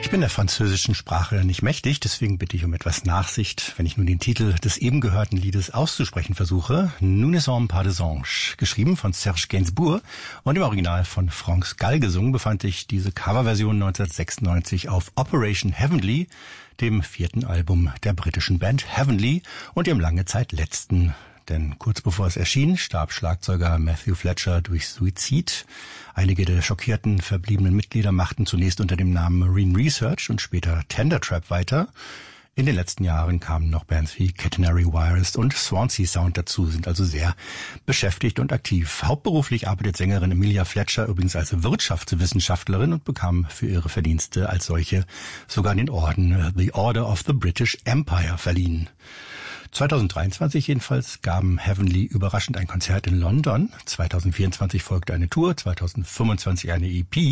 Ich bin der französischen Sprache nicht mächtig, deswegen bitte ich um etwas Nachsicht, wenn ich nun den Titel des eben gehörten Liedes auszusprechen versuche. Nous ne sommes pas des anges. Geschrieben von Serge Gainsbourg und im Original von Franz Gall gesungen, befand sich diese Coverversion 1996 auf Operation Heavenly, dem 4. Album der britischen Band Heavenly und ihrem lange Zeit letzten. Denn kurz bevor es erschien, starb Schlagzeuger Matthew Fletcher durch Suizid. Einige der schockierten verbliebenen Mitglieder machten zunächst unter dem Namen Marine Research und später Tender Trap weiter. In den letzten Jahren kamen noch Bands wie Catenary Wireless und Swansea Sound dazu, sind also sehr beschäftigt und aktiv. Hauptberuflich arbeitet Sängerin Emilia Fletcher übrigens als Wirtschaftswissenschaftlerin und bekam für ihre Verdienste als solche sogar den Orden The Order of the British Empire verliehen. 2023 jedenfalls gaben Heavenly überraschend ein Konzert in London. 2024 folgte eine Tour, 2025 eine EP.